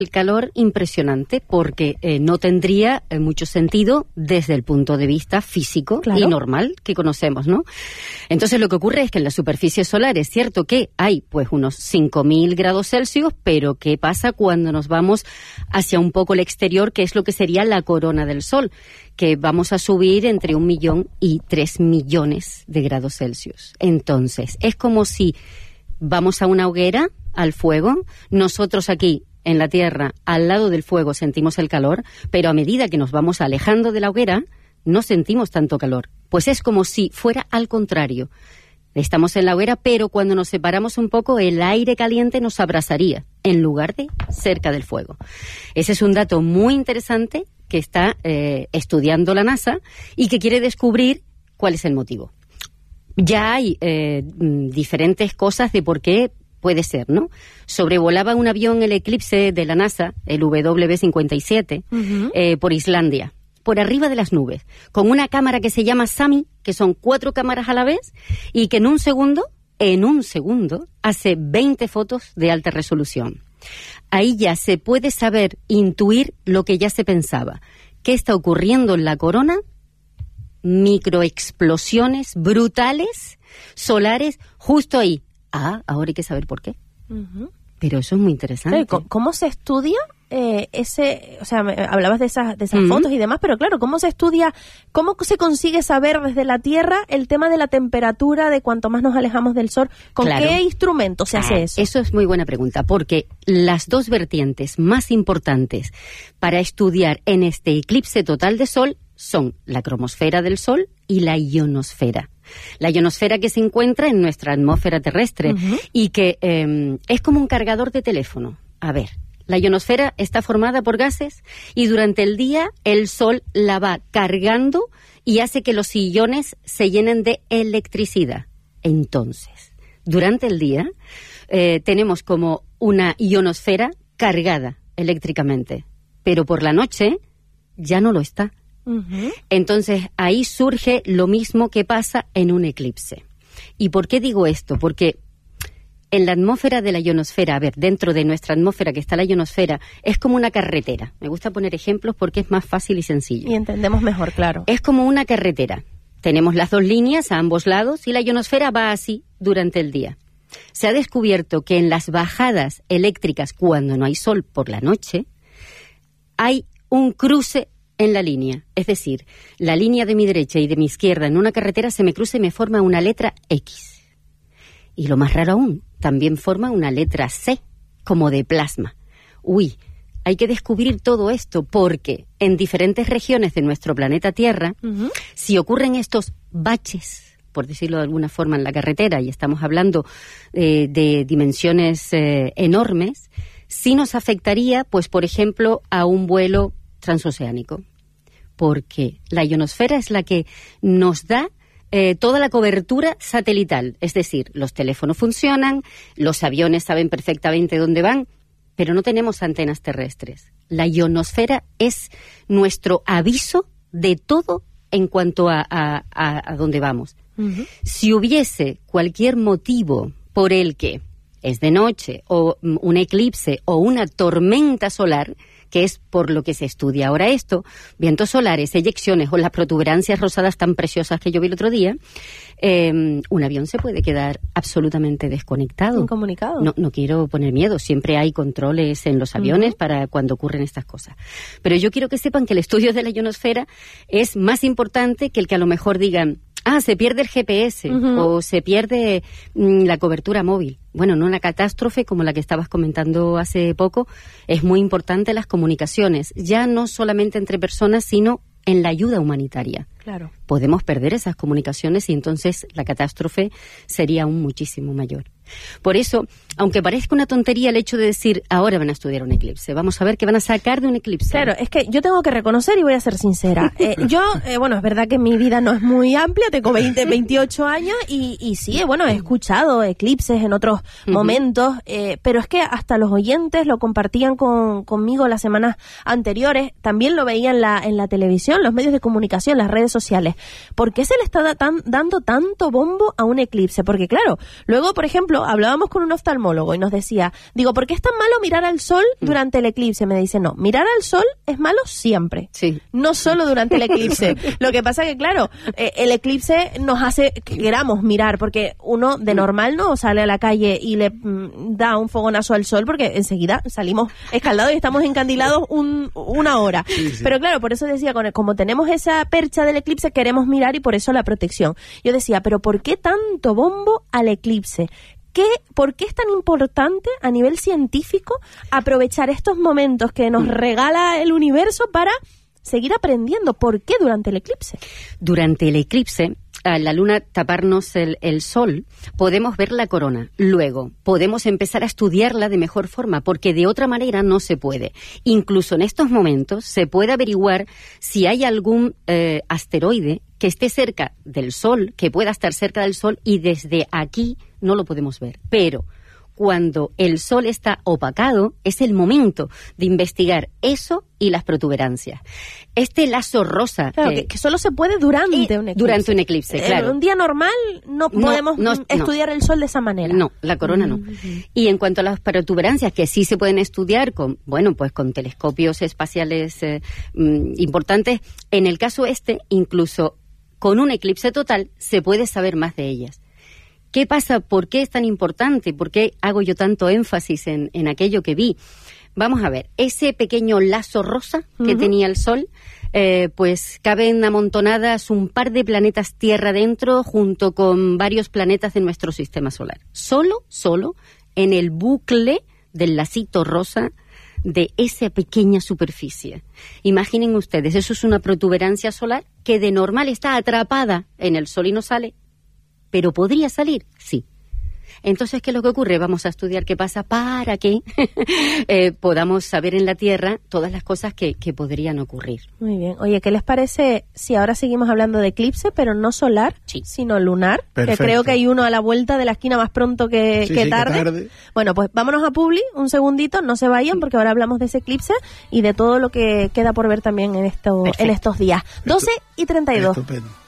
el calor impresionante porque no tendría mucho sentido desde el punto de vista físico y normal que conocemos, ¿no? Entonces lo que ocurre es que en la superficie solar es cierto que hay pues unos 5.000 grados Celsius, pero ¿qué pasa cuando nos vamos hacia un poco el exterior, que es lo que sería la corona del Sol? Que vamos a subir entre 1 millón y 3 millones de grados Celsius. Entonces, es como si vamos a una hoguera, al fuego, nosotros aquí en la Tierra, al lado del fuego, sentimos el calor, pero a medida que nos vamos alejando de la hoguera, no sentimos tanto calor. Pues es como si fuera al contrario. Estamos en la hoguera, pero cuando nos separamos un poco, el aire caliente nos abrasaría, en lugar de cerca del fuego. Ese es un dato muy interesante que está estudiando la NASA y que quiere descubrir cuál es el motivo. Ya hay diferentes cosas de por qué puede ser, ¿no? Sobrevolaba un avión el eclipse de la NASA, el WB-57, por Islandia, por arriba de las nubes, con una cámara que se llama SAMI, que son 4 cámaras a la vez, y que en un segundo, hace 20 fotos de alta resolución. Ahí ya se puede saber, intuir lo que ya se pensaba. ¿Qué está ocurriendo en la corona? Microexplosiones brutales, solares, justo ahí. Ahora hay que saber por qué. Pero eso es muy interesante. ¿Cómo se estudia o sea, hablabas de esas fotos y demás, pero claro, ¿cómo se estudia, cómo se consigue saber desde la Tierra el tema de la temperatura, de cuanto más nos alejamos del Sol? ¿Con qué instrumento se hace eso? Eso es muy buena pregunta, porque las dos vertientes más importantes para estudiar en este eclipse total de Sol son la cromosfera del Sol y la ionosfera. La ionosfera que se encuentra en nuestra atmósfera terrestre y que es como un cargador de teléfono. A ver, la ionosfera está formada por gases y durante el día el Sol la va cargando y hace que los iones se llenen de electricidad. Entonces, durante el día tenemos como una ionosfera cargada eléctricamente, pero por la noche ya no lo está. Entonces ahí surge lo mismo que pasa en un eclipse. ¿Y por qué digo esto? Porque en la atmósfera de la ionosfera, a ver, dentro de nuestra atmósfera que está la ionosfera, es como una carretera. Me gusta poner ejemplos porque es más fácil y sencillo. Y entendemos mejor, claro. Es como una carretera. Tenemos las dos líneas a ambos lados y la ionosfera va así durante el día. Se ha descubierto que en las bajadas eléctricas, cuando no hay sol por la noche, hay un cruce en la línea. Es decir, la línea de mi derecha y de mi izquierda en una carretera se me cruza y me forma una letra X. Y lo más raro aún, también forma una letra C, como de plasma. Hay que descubrir todo esto porque en diferentes regiones de nuestro planeta Tierra, si ocurren estos baches, por decirlo de alguna forma, en la carretera, y estamos hablando de dimensiones enormes, sí nos afectaría, pues por ejemplo, a un vuelo transoceánico. Porque la ionosfera es la que nos da toda la cobertura satelital. Es decir, los teléfonos funcionan, los aviones saben perfectamente dónde van, pero no tenemos antenas terrestres. La ionosfera es nuestro aviso de todo en cuanto a dónde vamos. Si hubiese cualquier motivo por el que es de noche, o un eclipse, o una tormenta solar, que es por lo que se estudia ahora esto, vientos solares, eyecciones o las protuberancias rosadas tan preciosas que yo vi el otro día, un avión se puede quedar absolutamente desconectado. Incomunicado. No quiero poner miedo, siempre hay controles en los aviones para cuando ocurren estas cosas. Pero yo quiero que sepan que el estudio de la ionosfera es más importante que el que a lo mejor digan, se pierde el GPS o se pierde la cobertura móvil. Bueno, en una catástrofe como la que estabas comentando hace poco, es muy importante las comunicaciones, ya no solamente entre personas, sino en la ayuda humanitaria. Claro. Podemos perder esas comunicaciones y entonces la catástrofe sería aún muchísimo mayor. Por eso, aunque parezca una tontería el hecho de decir, ahora van a estudiar un eclipse, vamos a ver qué van a sacar de un eclipse. Claro, es que yo tengo que reconocer y voy a ser sincera. Bueno, es verdad que mi vida no es muy amplia, tengo 28 años y sí, bueno, he escuchado eclipses en otros momentos, pero es que hasta los oyentes lo compartían conmigo las semanas anteriores, también lo veían en la televisión, los medios de comunicación, las redes redes sociales. ¿Por qué se le está dando tanto bombo a un eclipse? Porque claro, luego, por ejemplo, hablábamos con un oftalmólogo y nos decía, digo, ¿por qué es tan malo mirar al sol durante el eclipse? Me dice, no, mirar al sol es malo siempre, no solo durante el eclipse. Lo que pasa que, claro, el eclipse nos hace que queramos mirar, porque uno de normal no sale a la calle y le da un fogonazo al sol, porque enseguida salimos escaldados y estamos encandilados una hora. Pero claro, por eso decía, como tenemos esa percha del eclipse, queremos mirar y por eso la protección. Yo decía, pero ¿por qué tanto bombo al eclipse? ¿Por qué es tan importante a nivel científico aprovechar estos momentos que nos regala el universo para seguir aprendiendo? ¿Por qué durante el eclipse? Durante el eclipse, al la luna taparnos el sol, podemos ver la corona. Luego, podemos empezar a estudiarla de mejor forma, porque de otra manera no se puede. Incluso en estos momentos se puede averiguar si hay algún asteroide que esté cerca del sol, que pueda estar cerca del sol, y desde aquí no lo podemos ver. Pero cuando el sol está opacado, es el momento de investigar eso y las protuberancias. Este lazo rosa... Claro, que solo se puede durante un eclipse. Durante un eclipse, claro. Un día normal no podemos estudiar el sol de esa manera. No, la corona no. Y en cuanto a las protuberancias, que sí se pueden estudiar con telescopios espaciales importantes, en el caso incluso con un eclipse total, se puede saber más de ellas. ¿Qué pasa? ¿Por qué es tan importante? ¿Por qué hago yo tanto énfasis en aquello que vi? Vamos a ver, ese pequeño lazo rosa que tenía el Sol, pues caben amontonadas un par de planetas Tierra dentro, junto con varios planetas de nuestro sistema solar. Solo en el bucle del lacito rosa de esa pequeña superficie. Imaginen ustedes, eso es una protuberancia solar que de normal está atrapada en el Sol y no sale. ¿Pero podría salir? Sí. Entonces, ¿qué es lo que ocurre? Vamos a estudiar qué pasa para que podamos saber en la Tierra todas las cosas que podrían ocurrir. Muy bien. Oye, ¿qué les parece si ahora seguimos hablando de eclipse, pero no solar, sino lunar? Perfecto. Que creo que hay uno a la vuelta de la esquina más pronto que tarde. Bueno, pues vámonos a Publi, un segundito, no se vayan, porque ahora hablamos de ese eclipse y de todo lo que queda por ver también en estos días. 12:32. Estupendo.